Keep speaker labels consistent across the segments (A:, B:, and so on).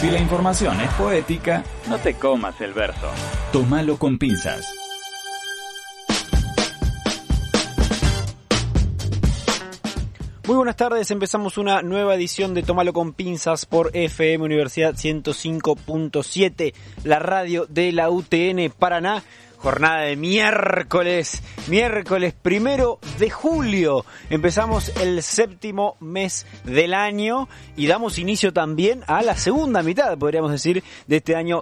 A: Si la información es poética,
B: no te comas el verso.
A: Tómalo con pinzas.
C: Muy buenas tardes, empezamos una nueva edición de Tómalo con pinzas por FM Universidad 105.7, la radio de la UTN Paraná. Jornada de miércoles 1 de julio. Empezamos el 7º mes del año y damos inicio también a la segunda mitad, podríamos decir, de este año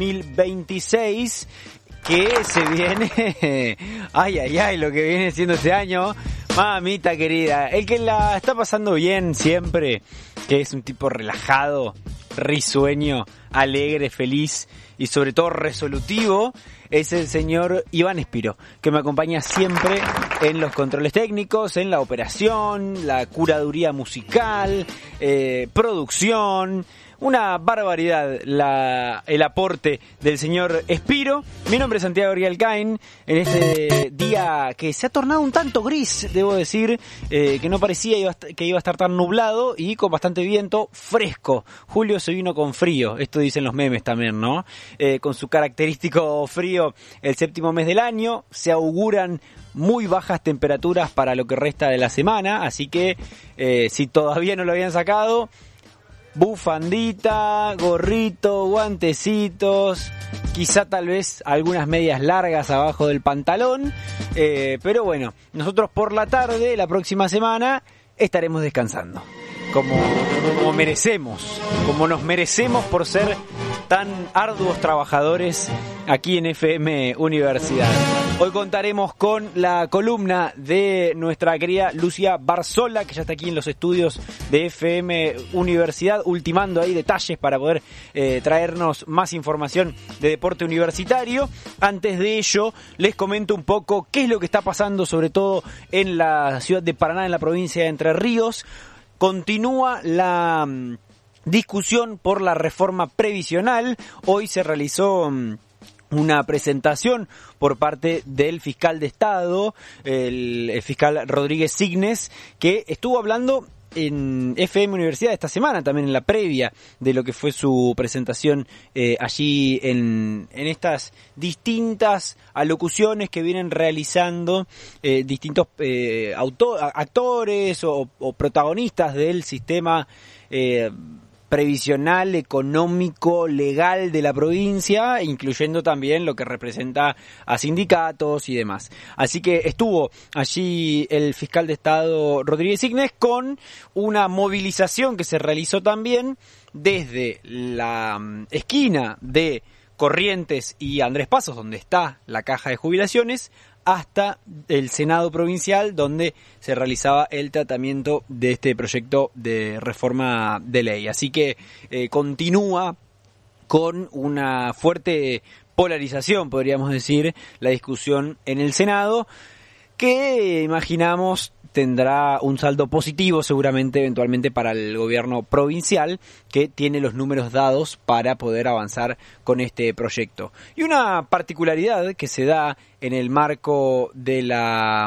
C: 2026. Que se viene, ay, lo que viene siendo este año, mamita querida, el que la está pasando bien siempre, que es un tipo relajado, risueño, alegre, feliz y sobre todo resolutivo, es el señor Iván Espiro, que me acompaña siempre en los controles técnicos, en la operación, la curaduría musical, producción. Una barbaridad el aporte del señor Espiro. Mi nombre es Santiago Rialcain. En este día que se ha tornado un tanto gris, debo decir, que no parecía que iba a estar tan nublado y con bastante viento fresco. Julio se vino con frío, esto dicen los memes también, ¿no? Con su característico frío, el 7º mes del año, se auguran muy bajas temperaturas para lo que resta de la semana, así que si todavía no lo habían sacado, bufandita, gorrito, guantecitos, quizá tal vez algunas medias largas abajo del pantalón, pero bueno, nosotros por la tarde, la próxima semana, estaremos descansando, como merecemos, como nos merecemos por ser tan arduos trabajadores aquí en FM Universidad. Hoy contaremos con la columna de nuestra querida Lucia Barzola, que ya está aquí en los estudios de FM Universidad, ultimando ahí detalles para poder traernos más información de deporte universitario. Antes de ello, les comento un poco qué es lo que está pasando, sobre todo en la ciudad de Paraná, en la provincia de Entre Ríos. Continúa la discusión por la reforma previsional. Hoy se realizó una presentación por parte del fiscal de Estado, el fiscal Rodríguez Signes, que estuvo hablando en FM Universidad esta semana, también en la previa de lo que fue su presentación allí en estas distintas alocuciones que vienen realizando distintos actores o protagonistas del sistema previsional, económico, legal de la provincia, incluyendo también lo que representa a sindicatos y demás. Así que estuvo allí el fiscal de Estado Rodríguez Signes con una movilización que se realizó también desde la esquina de Corrientes y Andrés Pasos, donde está la caja de jubilaciones, hasta el Senado Provincial, donde se realizaba el tratamiento de este proyecto de reforma de ley. Así que continúa con una fuerte polarización, podríamos decir, la discusión en el Senado, que imaginamos tendrá un saldo positivo seguramente eventualmente para el gobierno provincial, que tiene los números dados para poder avanzar con este proyecto. Y una particularidad que se da en el marco de la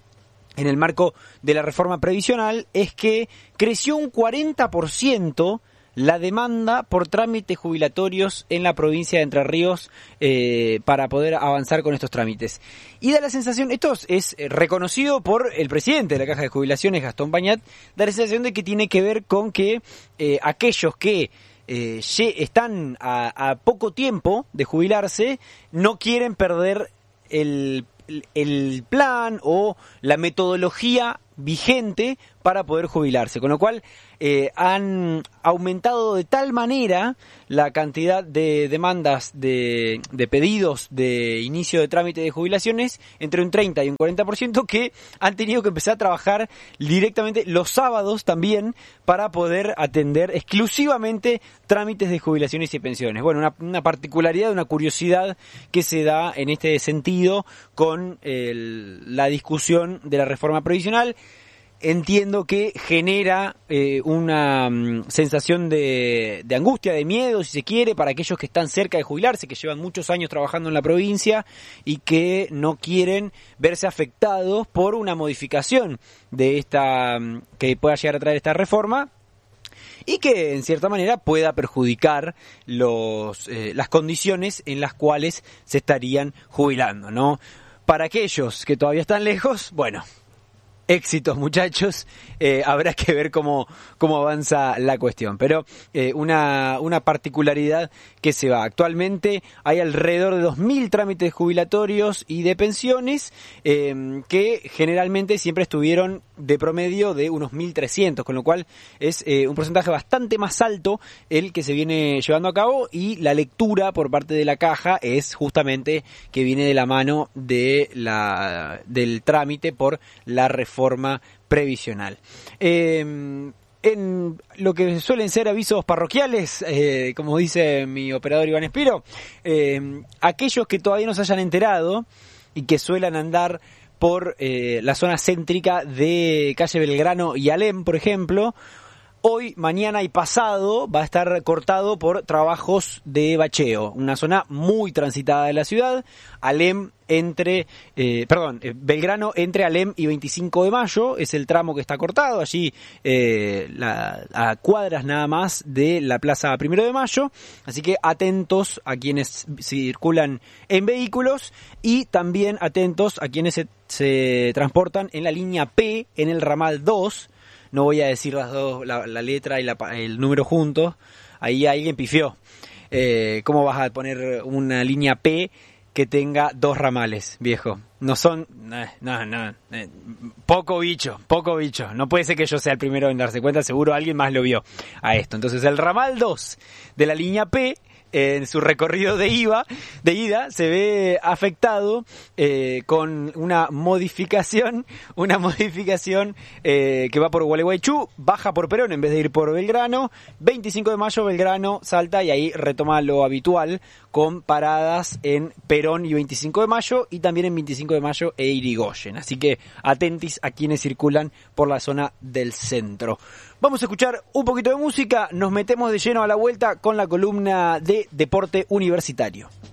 C: reforma previsional es que creció un 40% la demanda por trámites jubilatorios en la provincia de Entre Ríos para poder avanzar con estos trámites. Y da la sensación, esto es reconocido por el presidente de la Caja de Jubilaciones, Gastón Bañat, da la sensación de que tiene que ver con que aquellos que están a poco tiempo de jubilarse no quieren perder el plan o la metodología vigente para poder jubilarse, con lo cual han aumentado de tal manera la cantidad de demandas de pedidos de inicio de trámite de jubilaciones entre un 30 y un 40% que han tenido que empezar a trabajar directamente los sábados también para poder atender exclusivamente trámites de jubilaciones y pensiones. Bueno, una particularidad, una curiosidad que se da en este sentido con la discusión de la reforma previsional. Entiendo que genera una sensación de angustia, de miedo, si se quiere, para aquellos que están cerca de jubilarse, que llevan muchos años trabajando en la provincia y que no quieren verse afectados por una modificación de esta que pueda llegar a traer esta reforma. y que en cierta manera pueda perjudicar las condiciones en las cuales se estarían jubilando, ¿no? Para aquellos que todavía están lejos, bueno, éxitos, muchachos, habrá que ver cómo avanza la cuestión. Pero una particularidad que se va. Actualmente hay alrededor de 2.000 trámites jubilatorios y de pensiones que generalmente siempre estuvieron de promedio de unos 1.300, con lo cual es un porcentaje bastante más alto el que se viene llevando a cabo, y la lectura por parte de la Caja es justamente que viene de la mano de del trámite por la reforma previsional. En lo que suelen ser avisos parroquiales, como dice mi operador Iván Espiro, aquellos que todavía no se hayan enterado y que suelan andar por la zona céntrica de calle Belgrano y Alem, por ejemplo, hoy, mañana y pasado va a estar cortado por trabajos de bacheo. Una zona muy transitada de la ciudad. Belgrano entre Alem y 25 de Mayo es el tramo que está cortado. Allí a cuadras nada más de la Plaza 1 de Mayo. Así que atentos a quienes circulan en vehículos y también atentos a quienes se transportan en la línea P en el ramal 2. No voy a decir las dos, la letra y el número juntos. Ahí alguien pifió. ¿Cómo vas a poner una línea P que tenga 2 ramales, viejo? No son... No. Poco bicho. No puede ser que yo sea el primero en darse cuenta. Seguro alguien más lo vio a esto. Entonces el ramal 2 de la línea P, en su recorrido de ida, se ve afectado con una modificación que va por Gualeguaychú, baja por Perón en vez de ir por Belgrano, 25 de Mayo, Belgrano, Salta, y ahí retoma lo habitual con paradas en Perón y 25 de Mayo, y también en 25 de Mayo e Irigoyen. Así que atentis a quienes circulan por la zona del centro. Vamos a escuchar un poquito de música, nos metemos de lleno a la vuelta con la columna de Deporte Universitario.